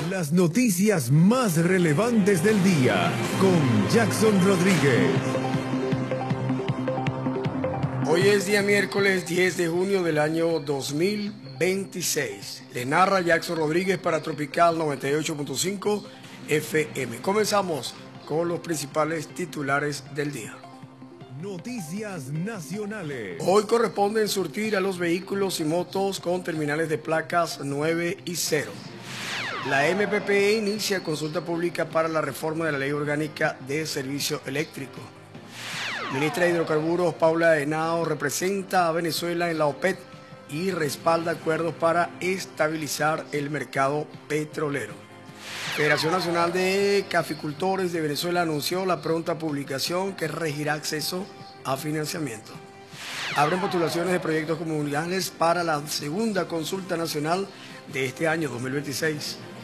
Las noticias más relevantes del día con Jackson Rodríguez. Hoy es día miércoles 10 de junio del año 2026. Le narra Jackson Rodríguez para Tropical 98.5 FM. Comenzamos con los principales titulares del día. Noticias nacionales. Hoy corresponden surtir a los vehículos y motos con terminales de placas 9 y 0. La MPP inicia consulta pública para la reforma de la Ley Orgánica de Servicio Eléctrico. Ministra de Hidrocarburos Paula Henao representa a Venezuela en la OPEP y respalda acuerdos para estabilizar el mercado petrolero. Federación Nacional de Caficultores de Venezuela anunció la pronta publicación que regirá acceso a financiamiento. Abren postulaciones de proyectos comunales para la segunda consulta nacional de este año 2026.